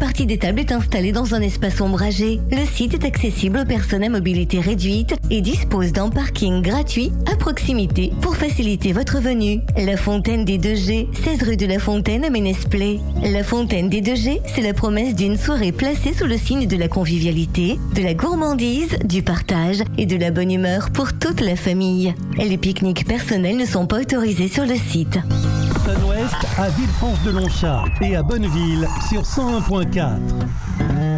partie des tables est installée dans un espace ombragé. Le site est accessible aux personnes à mobilité réduite et dispose d'un parking gratuit à proximité pour faciliter votre venue. La Fontaine des 2G, 16 rue de la Fontaine à Ménesplé. La Fontaine des 2G, c'est la promesse d'une soirée placée sous le signe de la convivialité, de la gourmandise, du partage et de la bonne humeur pour toute la famille. Les pique-niques personnels ne sont pas autorisés sur le site. Ouest à Villefranche-de-Longchamp et à Bonneville sur 101.4.